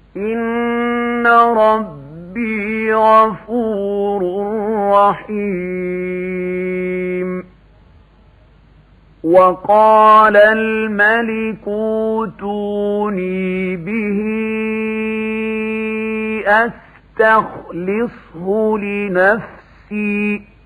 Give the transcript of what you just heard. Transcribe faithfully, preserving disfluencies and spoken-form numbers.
إن ربي غفور رحيم. وقال الملك اوتوني به أستخلصه لنفسي